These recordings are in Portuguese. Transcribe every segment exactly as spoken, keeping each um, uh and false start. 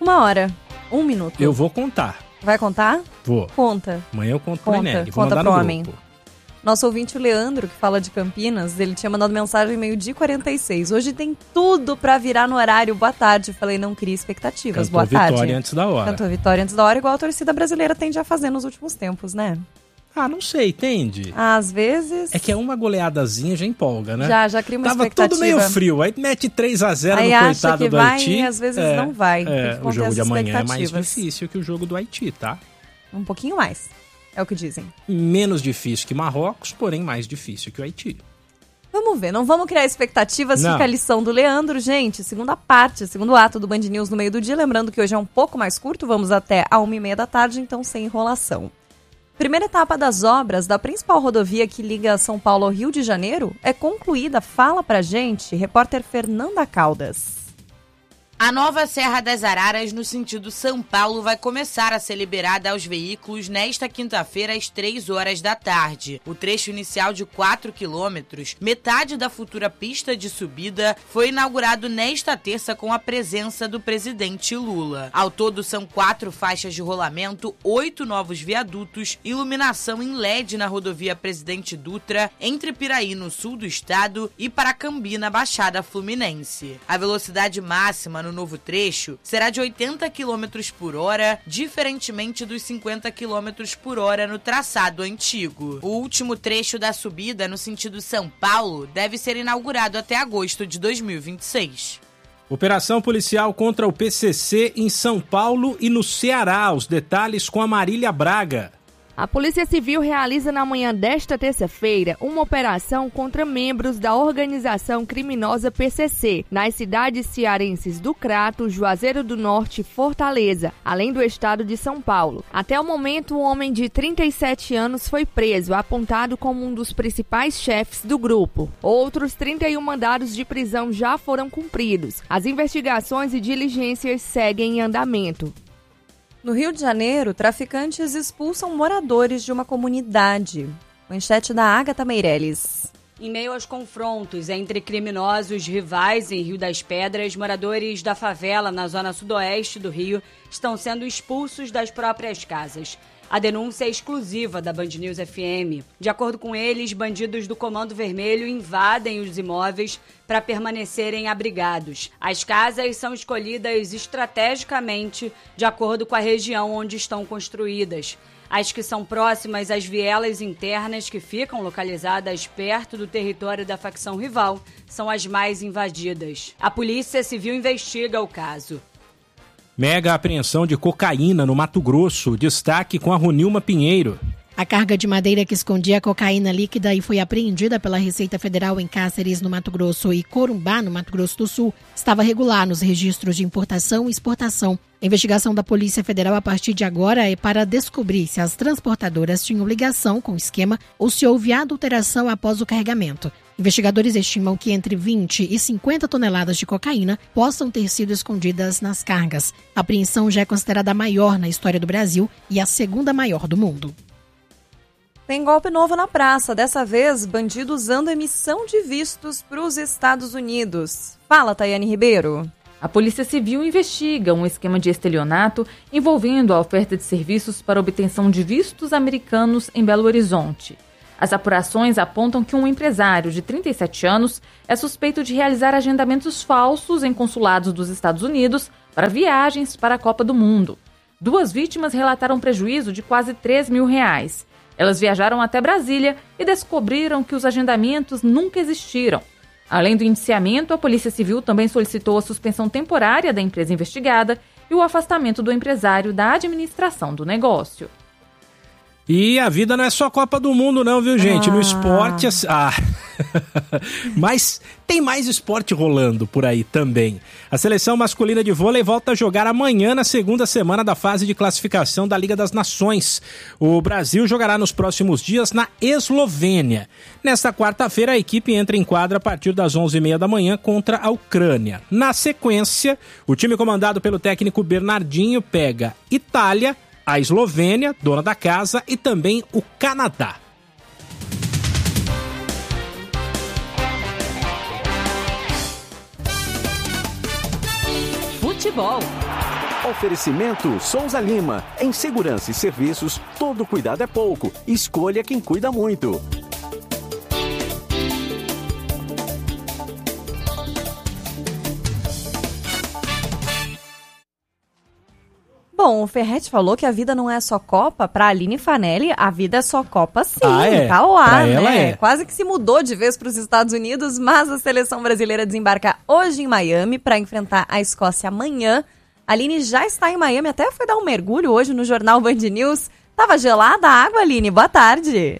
Uma hora. Um minuto. Eu vou contar. Vai contar? Vou. Conta. Amanhã eu conto Conta. pro Eneg. Vou Conta mandar pro no homem. grupo. Nosso ouvinte, o Leandro, que fala de Campinas, ele tinha mandado mensagem meio-dia e quarenta e seis. Hoje tem tudo pra virar no horário. Boa tarde. Eu falei, não crie expectativas. Cantou Boa tarde. vitória antes da hora. Cantou vitória antes da hora, igual a torcida brasileira tende a fazer nos últimos tempos, né? Ah, não sei, entende? Às vezes... É que é uma goleadazinha, já empolga, né? Já, já cria uma Tava expectativa. tudo meio frio, aí mete três a zero aí no acha coitado que do vai Haiti. E às vezes é, não vai. É, o jogo as de amanhã é mais expectativas. difícil que o jogo do Haiti, tá? Um pouquinho mais, é o que dizem. Menos difícil que Marrocos, porém mais difícil que o Haiti. Vamos ver, não vamos criar expectativas, Não. fica a lição do Leandro. Gente, segunda parte, segundo ato do Band News no meio do dia. Lembrando que hoje é um pouco mais curto, vamos até a uma e meia da tarde, então sem enrolação. Primeira etapa das obras da principal rodovia que liga São Paulo ao Rio de Janeiro é concluída. Fala pra gente, repórter Fernanda Caldas. A nova Serra das Araras, no sentido São Paulo, vai começar a ser liberada aos veículos nesta quinta-feira às três horas da tarde. O trecho inicial de quatro quilômetros, metade da futura pista de subida, foi inaugurado nesta terça com a presença do presidente Lula. Ao todo, são quatro faixas de rolamento, oito novos viadutos, iluminação em L E D na rodovia Presidente Dutra, entre Piraí, no sul do estado, e Paracambi, na Baixada Fluminense. A velocidade máxima no novo trecho será de oitenta quilômetros por hora, diferentemente dos cinquenta quilômetros por hora no traçado antigo. O último trecho da subida, no sentido São Paulo, deve ser inaugurado até agosto de dois mil e vinte e seis. Operação policial contra o P C C em São Paulo e no Ceará. Os detalhes com a Marília Braga. A Polícia Civil realiza na manhã desta terça-feira uma operação contra membros da organização criminosa P C C, nas cidades cearenses do Crato, Juazeiro do Norte e Fortaleza, além do estado de São Paulo. Até o momento, um homem de trinta e sete anos foi preso, apontado como um dos principais chefes do grupo. Outros trinta e um mandados de prisão já foram cumpridos. As investigações e diligências seguem em andamento. No Rio de Janeiro, traficantes expulsam moradores de uma comunidade. Manchete da Agatha Meirelles. Em meio aos confrontos entre criminosos rivais em Rio das Pedras, moradores da favela na zona sudoeste do Rio estão sendo expulsos das próprias casas. A denúncia é exclusiva da Band News F M. De acordo com eles, bandidos do Comando Vermelho invadem os imóveis para permanecerem abrigados. As casas são escolhidas estrategicamente de acordo com a região onde estão construídas. As que são próximas às vielas internas, que ficam localizadas perto do território da facção rival, são as mais invadidas. A Polícia Civil investiga o caso. Mega apreensão de cocaína no Mato Grosso. Destaque com a Ronilma Pinheiro. A carga de madeira que escondia cocaína líquida e foi apreendida pela Receita Federal em Cáceres, no Mato Grosso, e Corumbá, no Mato Grosso do Sul, estava regular nos registros de importação e exportação. A investigação da Polícia Federal a partir de agora é para descobrir se as transportadoras tinham ligação com o esquema ou se houve adulteração após o carregamento. Investigadores estimam que entre vinte e cinquenta toneladas de cocaína possam ter sido escondidas nas cargas. A apreensão já é considerada a maior na história do Brasil e a segunda maior do mundo. Tem golpe novo na praça, dessa vez bandido usando emissão de vistos para os Estados Unidos. Fala, Tayane Ribeiro. A Polícia Civil investiga um esquema de estelionato envolvendo a oferta de serviços para obtenção de vistos americanos em Belo Horizonte. As apurações apontam que um empresário de trinta e sete anos é suspeito de realizar agendamentos falsos em consulados dos Estados Unidos para viagens para a Copa do Mundo. Duas vítimas relataram prejuízo de quase três mil reais. Elas viajaram até Brasília e descobriram que os agendamentos nunca existiram. Além do indiciamento, a Polícia Civil também solicitou a suspensão temporária da empresa investigada e o afastamento do empresário da administração do negócio. E a vida não é só Copa do Mundo não, viu, gente? Ah. No esporte... Ah. Mas tem mais esporte rolando por aí também. A seleção masculina de vôlei volta a jogar amanhã na segunda semana da fase de classificação da Liga das Nações. O Brasil jogará nos próximos dias na Eslovênia. Nesta quarta-feira, a equipe entra em quadra a partir das onze e meia da manhã contra a Ucrânia. Na sequência, o time comandado pelo técnico Bernardinho pega Itália, a Eslovênia, dona da casa, e também o Canadá. Futebol. Oferecimento Souza Lima. Em segurança e serviços, todo cuidado é pouco. Escolha quem cuida muito. Bom, o Ferretti falou que a vida não é só Copa. Pra Aline Fanelli, a vida é só Copa sim, ah, é. tá lá, pra né? Ela é. Quase que se mudou de vez para os Estados Unidos, mas a seleção brasileira desembarca hoje em Miami para enfrentar a Escócia amanhã. A Aline já está em Miami, até foi dar um mergulho hoje no jornal Band News. Tava gelada a água, Aline? Boa tarde.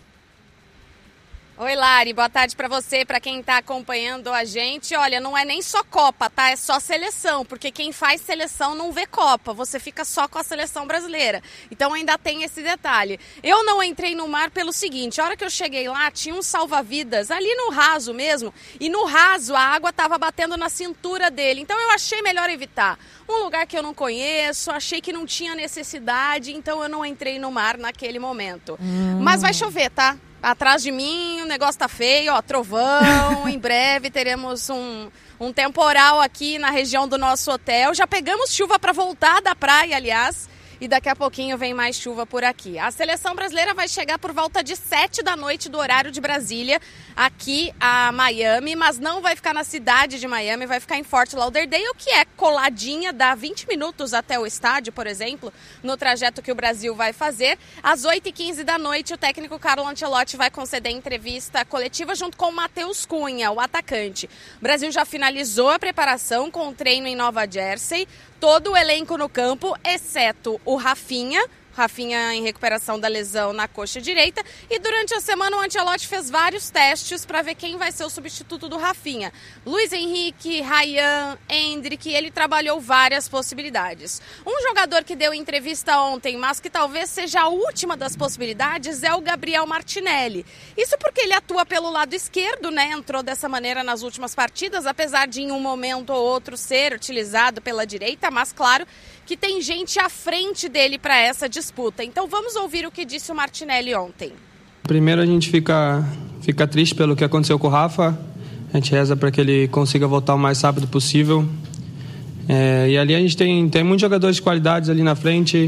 Oi, Lari, boa tarde para você, para quem está acompanhando a gente. Olha, não é nem só Copa, tá? É só seleção, porque quem faz seleção não vê Copa, você fica só com a seleção brasileira. Então ainda tem esse detalhe. Eu não entrei no mar pelo seguinte, a hora que eu cheguei lá, tinha um salva-vidas ali no raso mesmo, e no raso a água estava batendo na cintura dele, então eu achei melhor evitar. Um lugar que eu não conheço, achei que não tinha necessidade, então eu não entrei no mar naquele momento. Hum. Mas vai chover, tá? Atrás de mim o negócio tá feio, ó, trovão, em breve teremos um, um temporal aqui na região do nosso hotel. Já pegamos chuva para voltar da praia, aliás, e daqui a pouquinho vem mais chuva por aqui. A seleção brasileira vai chegar por volta de sete da noite do horário de Brasília, aqui a Miami, mas não vai ficar na cidade de Miami, vai ficar em Fort Lauderdale, que é coladinha, dá vinte minutos até o estádio, por exemplo, no trajeto que o Brasil vai fazer. Às oito e quinze da noite, o técnico Carlo Ancelotti vai conceder entrevista coletiva junto com o Matheus Cunha, o atacante. O Brasil já finalizou a preparação com o treino em Nova Jersey, todo o elenco no campo, exceto o Rafinha, Rafinha em recuperação da lesão na coxa direita, e durante a semana o Ancelotti fez vários testes para ver quem vai ser o substituto do Rafinha. Luiz Henrique, Ryan, Endrick, ele trabalhou várias possibilidades. Um jogador que deu entrevista ontem, mas que talvez seja a última das possibilidades, é o Gabriel Martinelli. Isso porque ele atua pelo lado esquerdo, né? Entrou dessa maneira nas últimas partidas, apesar de em um momento ou outro ser utilizado pela direita, mas claro que tem gente à frente dele para essa disputa. Então vamos ouvir o que disse o Martinelli ontem. Primeiro a gente fica, fica triste pelo que aconteceu com o Rafa. A gente reza para que ele consiga voltar o mais rápido possível. É, e ali a gente tem, tem muitos jogadores de qualidades ali na frente.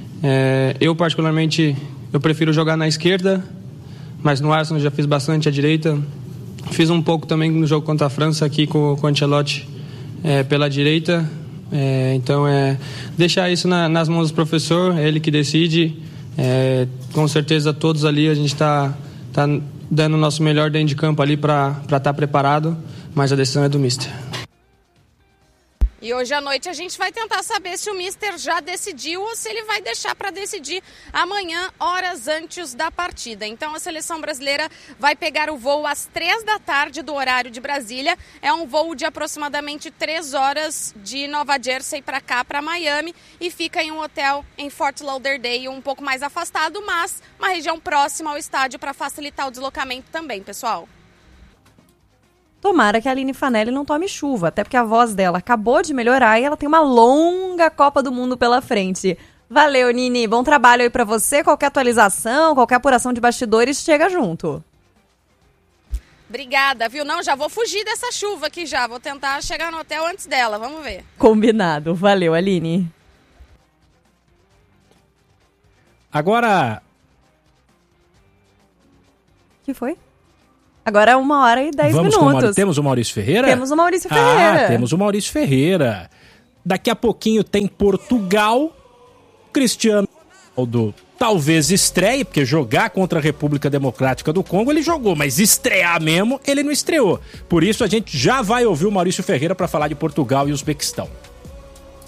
É, eu particularmente eu prefiro jogar na esquerda, mas no Arsenal já fiz bastante à direita. Fiz um pouco também no jogo contra a França aqui com, com o Ancelotti é, pela direita. É, então é deixar isso na, nas mãos do professor, é ele que decide. É, com certeza todos ali a gente está tá dando o nosso melhor dentro de campo ali para estar tá preparado, mas a decisão é do mister. E hoje à noite a gente vai tentar saber se o mister já decidiu ou se ele vai deixar para decidir amanhã, horas antes da partida. Então a seleção brasileira vai pegar o voo às três da tarde do horário de Brasília. É um voo de aproximadamente três horas de Nova Jersey para cá, para Miami, e fica em um hotel em Fort Lauderdale, um pouco mais afastado, mas uma região próxima ao estádio para facilitar o deslocamento também, pessoal. Tomara que a Aline Fanelli não tome chuva, até porque a voz dela acabou de melhorar e ela tem uma longa Copa do Mundo pela frente. Valeu, Nini. Bom trabalho aí pra você. Qualquer atualização, qualquer apuração de bastidores, chega junto. Obrigada, viu? Não, já vou fugir dessa chuva aqui já. Vou tentar chegar no hotel antes dela. Vamos ver. Combinado. Valeu, Aline. Agora... O que foi? Agora é uma hora e dez Vamos minutos. Com o Temos o Maurício Ferreira? Temos o Maurício Ferreira. Ah, temos o Maurício Ferreira. Daqui a pouquinho tem Portugal. Cristiano Ronaldo talvez estreie, porque jogar contra a República Democrática do Congo ele jogou, mas estrear mesmo ele não estreou. Por isso a gente já vai ouvir o Maurício Ferreira para falar de Portugal e Uzbequistão.